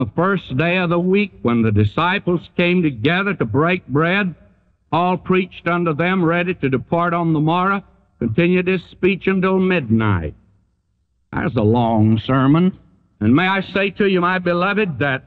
The first day of the week, when the disciples came together to break bread, Paul preached unto them, ready to depart on the morrow, continued his speech until midnight. That's a long sermon. And may I say to you, my beloved, that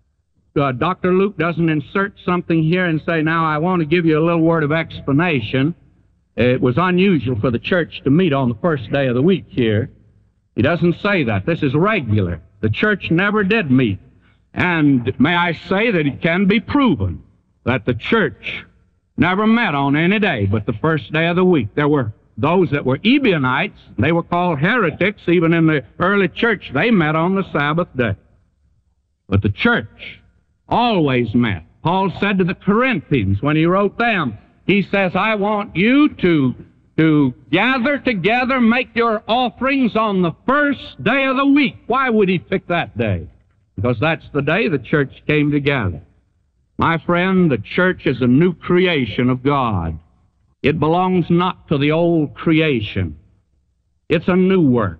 Dr. Luke doesn't insert something here and say, now I want to give you a little word of explanation. It was unusual for the church to meet on the first day of the week here. He doesn't say that. This is regular. The church never did meet. And may I say that it can be proven that the church never met on any day but the first day of the week. There were those that were Ebionites. They were called heretics. Even in the early church, they met on the Sabbath day. But the church always met. Paul said to the Corinthians when he wrote them, he says, I want you to gather together, make your offerings on the first day of the week. Why would he pick that day? Because that's the day the church came together. My friend, the church is a new creation of God. It belongs not to the old creation. It's a new work.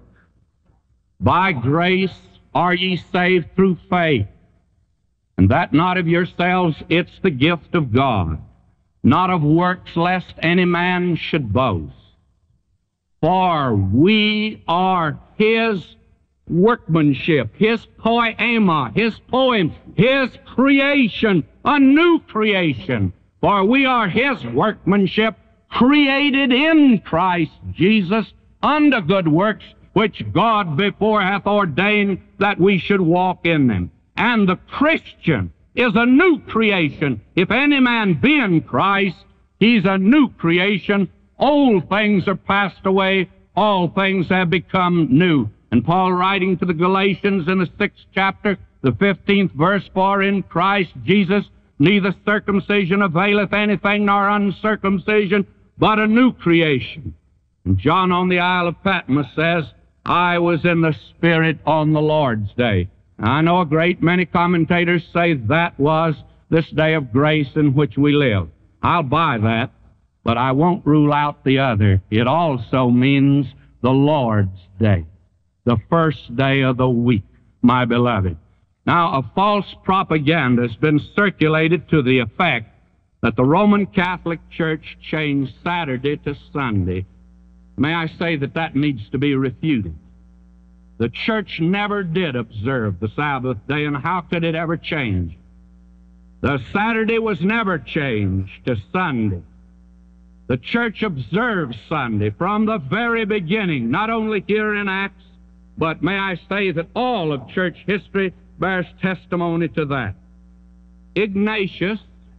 By grace are ye saved through faith, and that not of yourselves, it's the gift of God, not of works, lest any man should boast. For we are His workmanship, His poema, His poem, His creation, a new creation. For we are His workmanship, created in Christ Jesus unto good works, which God before hath ordained that we should walk in them. And the Christian is a new creation. If any man be in Christ, he's a new creation. Old things are passed away, all things have become new. And Paul, writing to the Galatians in the 6th chapter, the 15th verse, for in Christ Jesus neither circumcision availeth anything nor uncircumcision, but a new creation. And John on the Isle of Patmos says, I was in the Spirit on the Lord's day. Now, I know a great many commentators say that was this day of grace in which we live. I'll buy that, but I won't rule out the other. It also means the Lord's day, the first day of the week, my beloved. Now, a false propaganda has been circulated to the effect that the Roman Catholic Church changed Saturday to Sunday. May I say that that needs to be refuted. The church never did observe the Sabbath day, and how could it ever change? The Saturday was never changed to Sunday. The church observed Sunday from the very beginning, not only here in Acts, but may I say that all of church history bears testimony to that. Ignatius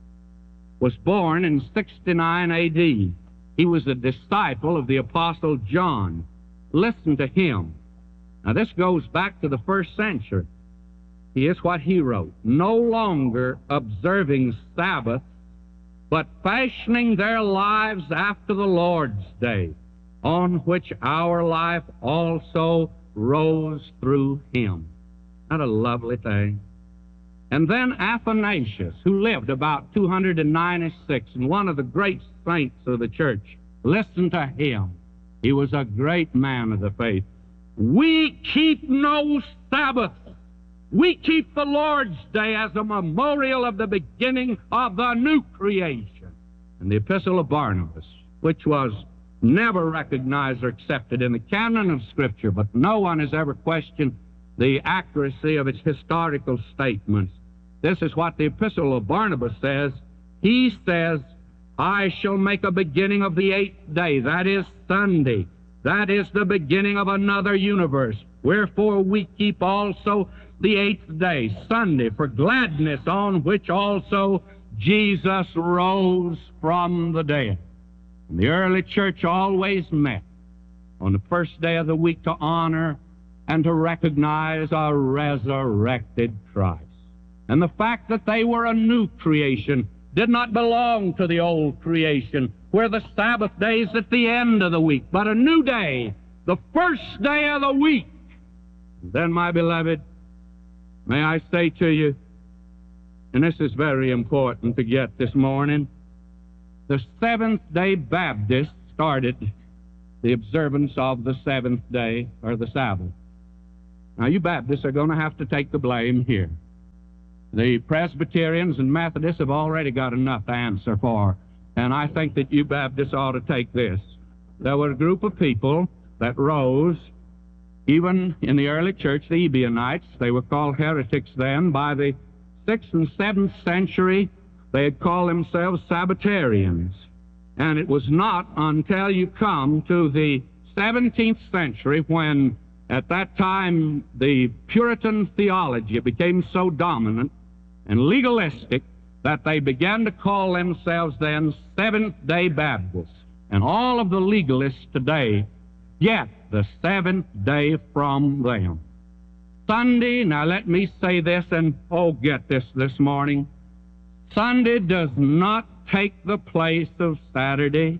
was born in 69 A.D. He was a disciple of the Apostle John. Listen to him. Now, this goes back to the 1st century. Here's what he wrote. No longer observing Sabbath, but fashioning their lives after the Lord's day, on which our life also rose through him. Not a lovely thing? And then Athanasius, who lived about 296, and one of the great saints of the church. Listen to him. He was a great man of the faith. We keep no Sabbath. We keep the Lord's day as a memorial of the beginning of the new creation. And the Epistle of Barnabas, which was never recognized or accepted in the canon of Scripture, but no one has ever questioned the accuracy of its historical statements. This is what the Epistle of Barnabas says. He says, I shall make a beginning of the 8th day, that is Sunday. That is the beginning of another universe. Wherefore we keep also the 8th day, Sunday, for gladness, on which also Jesus rose from the dead. And the early church always met on the first day of the week to honor and to recognize a resurrected Christ. And the fact that they were a new creation did not belong to the old creation, where the Sabbath day is at the end of the week, but a new day, the first day of the week. And then, my beloved, may I say to you, and this is very important to get this morning, the Seventh-day Baptists started the observance of the seventh day, or the Sabbath. Now, you Baptists are going to have to take the blame here. the Presbyterians and Methodists have already got enough to answer for, and I think that you Baptists ought to take this. There were a group of people that rose, even in the early church, the Ebionites. They were called heretics then. By the 6th and 7th century, they had called themselves Sabbatarians. And it was not until you come to the 17th century when, at that time, the Puritan theology became so dominant and legalistic that they began to call themselves then Seventh-day Baptists. And all of the legalists today get the seventh day from them. Sunday, now let me say this, and get this morning. Sunday does not take the place of Saturday.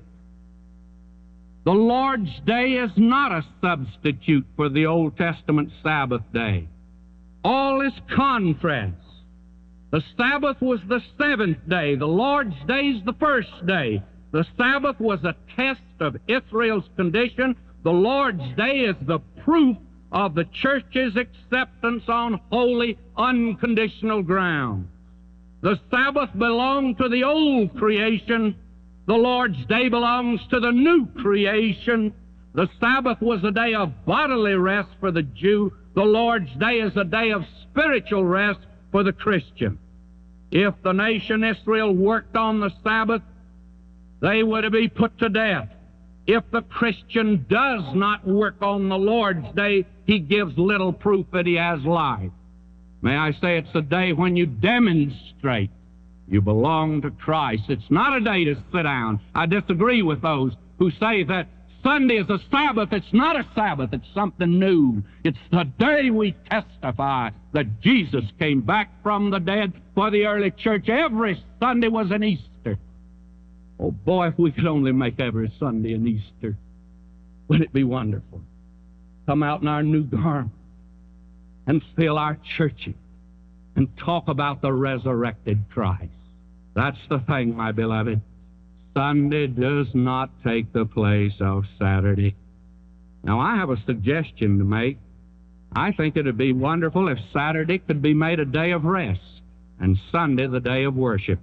The Lord's Day is not a substitute for the Old Testament Sabbath day. All is contrast. The Sabbath was the seventh day. The Lord's Day is the first day. The Sabbath was a test of Israel's condition. The Lord's Day is the proof of the church's acceptance on holy, unconditional ground. The Sabbath belonged to the old creation. The Lord's Day belongs to the new creation. The Sabbath was a day of bodily rest for the Jew. The Lord's Day is a day of spiritual rest for the Christian. If the nation Israel worked on the Sabbath, they would be put to death. If the Christian does not work on the Lord's Day, he gives little proof that he has life. May I say, it's a day when you demonstrate you belong to Christ. It's not a day to sit down. I disagree with those who say that Sunday is a Sabbath. It's not a Sabbath. It's something new. It's the day we testify that Jesus came back from the dead. For the early church, every Sunday was an Easter. Oh, boy, if we could only make every Sunday an Easter, wouldn't it be wonderful? Come out in our new garment and fill our churches and talk about the resurrected Christ. That's the thing, my beloved. Sunday does not take the place of Saturday. Now, I have a suggestion to make. I think it would be wonderful if Saturday could be made a day of rest and Sunday the day of worship.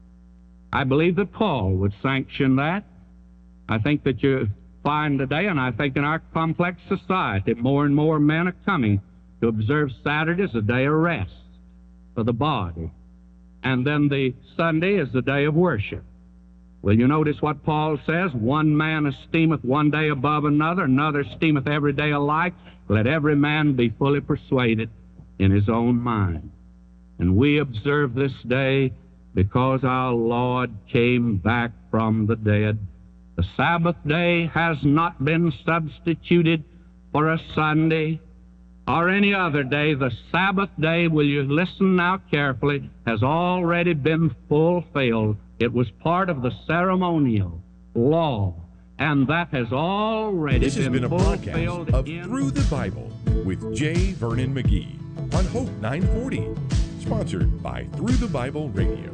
I believe that Paul would sanction that. I think that you find today, and I think in our complex society, more and more men are coming to observe Saturday as a day of rest for the body. And then the Sunday is the day of worship. Will you notice what Paul says? One man esteemeth one day above another, another esteemeth every day alike. Let every man be fully persuaded in his own mind. And we observe this day because our Lord came back from the dead. The Sabbath day has not been substituted for a Sunday or any other day. The Sabbath day, will you listen now carefully, has already been fulfilled. It was part of the ceremonial law, and that has already this has been a broadcast of Through the Bible with J. Vernon McGee on Hope 940, sponsored by Through the Bible Radio.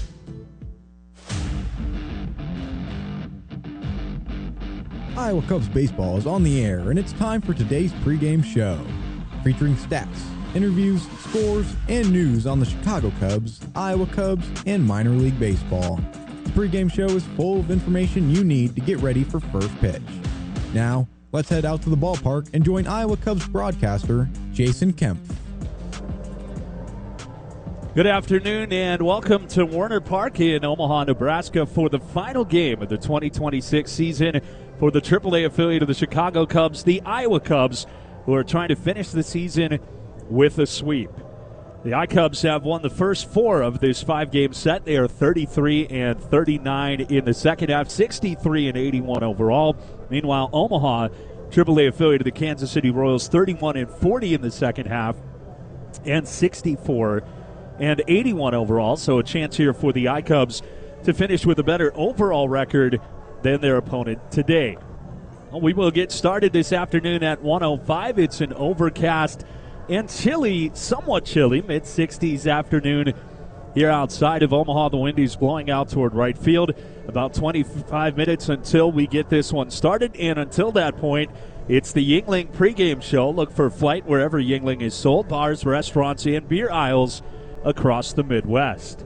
Iowa Cubs baseball is on the air, and it's time for today's pregame show, featuring stats, interviews, scores, and news on the Chicago Cubs, Iowa Cubs, and minor league baseball. The pregame show is full of information you need to get ready for first pitch. Now, let's head out to the ballpark and join Iowa Cubs broadcaster Jason Kempf. Good afternoon and welcome to Warner Park in Omaha, Nebraska for the final game of the 2026 season for the AAA affiliate of the Chicago Cubs, the Iowa Cubs, who are trying to finish the season with a sweep. The I-Cubs have won the first four of this five-game set. They are 33-39 in the second half, 63-81 overall. Meanwhile, Omaha, AAA affiliate of the Kansas City Royals, 31-40 in the second half and 64-81 overall. So a chance here for the I-Cubs to finish with a better overall record than their opponent today. Well, we will get started this afternoon at 1:05. It's an overcast and chilly, somewhat chilly, mid-60s afternoon here outside of Omaha. The wind is blowing out toward right field. About 25 minutes until we get this one started, and until that point, it's the Yuengling pregame show. Look for Flight wherever Yuengling is sold, bars, restaurants, and beer aisles across the Midwest.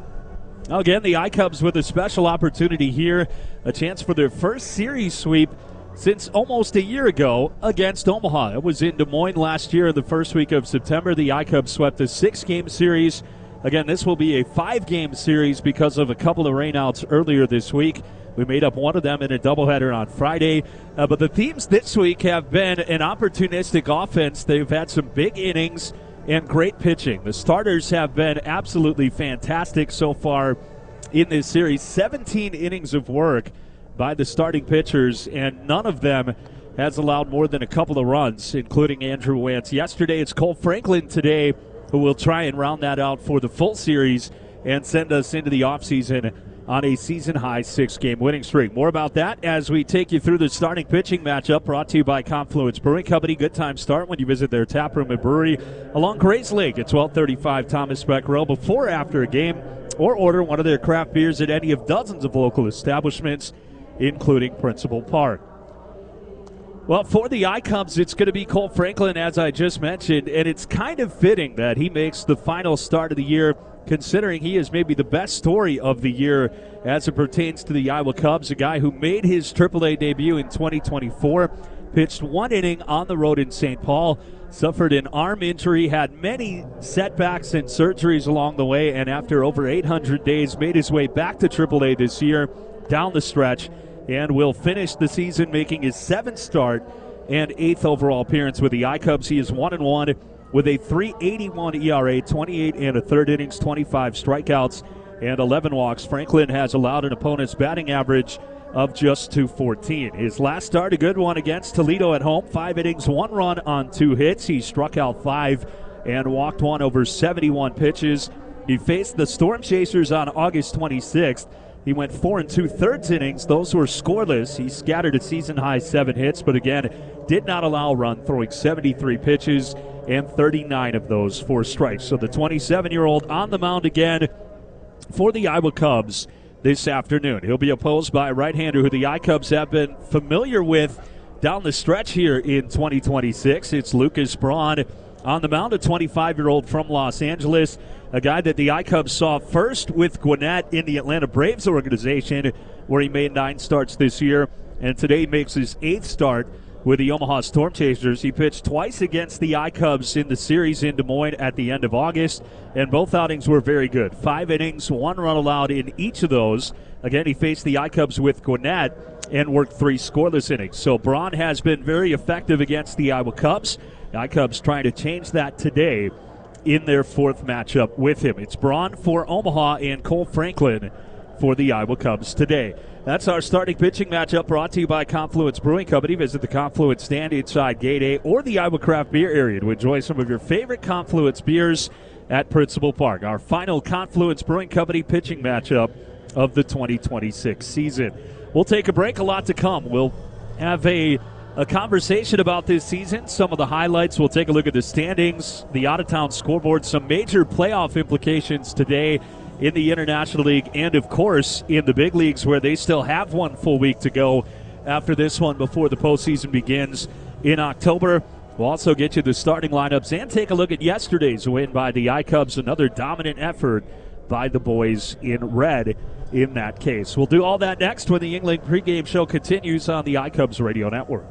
Now again, the I-Cubs with a special opportunity here, a chance for their first series sweep since almost a year ago against Omaha. It was in Des Moines last year in the first week of September. The I-Cubs swept a 6-game series. Again, this will be a 5-game series because of a couple of rainouts earlier this week. We made up one of them in a doubleheader on Friday. But the themes this week have been an opportunistic offense. They've had some big innings and great pitching. The starters have been absolutely fantastic so far in this series. 17 innings of work by the starting pitchers, and none of them has allowed more than a couple of runs, including Andrew Wantz. Yesterday, it's Cole Franklin today who will try and round that out for the full series and send us into the offseason on a season-high 6-game winning streak. More about that as we take you through the starting pitching matchup, brought to you by Confluence Brewing Company. Good time start when you visit their tap room and brewery along Grays Lake at 1235 Thomas Beck Road before or after a game, or order one of their craft beers at any of dozens of local establishments, including Principal Park. Well, for the I-Cubs, it's going to be Cole Franklin, as I just mentioned, and it's kind of fitting that he makes the final start of the year, considering he is maybe the best story of the year as it pertains to the Iowa Cubs, a guy who made his AAA debut in 2024, pitched 1 inning on the road in St. Paul, suffered an arm injury, had many setbacks and surgeries along the way, and after over 800 days made his way back to AAA this year down the stretch, and will finish the season making his 7th start and 8th overall appearance with the I-Cubs. He is 1-1 with a 3.81 ERA, 28 and a third innings, 25 strikeouts, and 11 walks. Franklin has allowed an opponent's batting average of just .214. His last start, a good one against Toledo at home. 5 innings, 1 run on 2 hits. He struck out 5 and walked 1 over 71 pitches. He faced the Storm Chasers on August 26th. He went 4 2/3 innings. Those were scoreless. He scattered a season-high 7 hits, but again, did not allow a run, throwing 73 pitches and 39 of those for strikes. So the 27-year-old on the mound again for the Iowa Cubs this afternoon. He'll be opposed by a right-hander who the I-Cubs have been familiar with down the stretch here in 2026. It's Lucas Braun on the mound, a 25-year-old from Los Angeles, a guy that the I-Cubs saw first with Gwinnett in the Atlanta Braves organization, where he made 9 starts this year, and today he makes his 8th start with the Omaha Storm Chasers. He pitched twice against the I-Cubs in the series in Des Moines at the end of August, and both outings were very good. 5 innings, 1 run allowed in each of those. Again, he faced the I-Cubs with Gwinnett and worked 3 scoreless innings. So Braun has been very effective against the Iowa Cubs. The I-Cubs trying to change that today in their 4th matchup with him. It's Braun for Omaha and Cole Franklin for the Iowa Cubs today. That's our starting pitching matchup, brought to you by Confluence Brewing Company. Visit the Confluence stand inside Gate A or the Iowa Craft Beer area to enjoy some of your favorite Confluence beers at Principal Park. Our final Confluence Brewing Company pitching matchup of the 2026 season. We'll take a break. A lot to come. We'll have a conversation about this season, some of the highlights. We'll take a look at the standings, the out-of-town scoreboard, some major playoff implications today in the International League, and, of course, in the big leagues, where they still have 1 full week to go after this one before the postseason begins in October. We'll also get you the starting lineups and take a look at yesterday's win by the I-Cubs, another dominant effort by the boys in red in that case. We'll do all that next when the Yuengling pregame show continues on the I-Cubs Radio Network.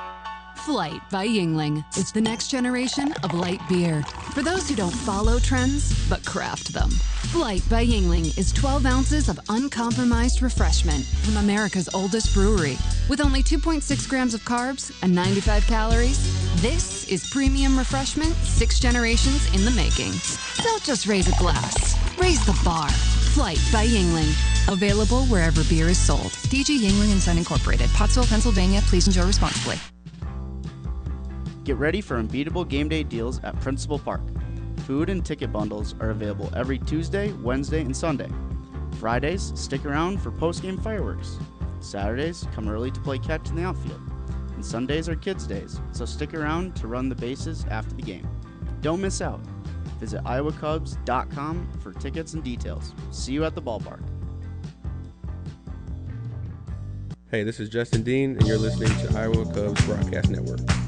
Flight by Yuengling is the next generation of light beer. For those who don't follow trends, but craft them. Flight by Yuengling is 12 ounces of uncompromised refreshment from America's oldest brewery. With only 2.6 grams of carbs and 95 calories, this is premium refreshment 6 generations in the making. Don't just raise a glass, raise the bar. Flight by Yuengling. Available wherever beer is sold. DG Yuengling & Son Incorporated, Pottsville, Pennsylvania. Please enjoy responsibly. Get ready for unbeatable game day deals at Principal Park. Food and ticket bundles are available every Tuesday, Wednesday, and Sunday. Fridays, stick around for post-game fireworks. Saturdays, come early to play catch in the outfield. And Sundays are kids' days, so stick around to run the bases after the game. Don't miss out. Visit iowacubs.com for tickets and details. See you at the ballpark. Hey, this is Justin Dean, and you're listening to Iowa Cubs Broadcast Network.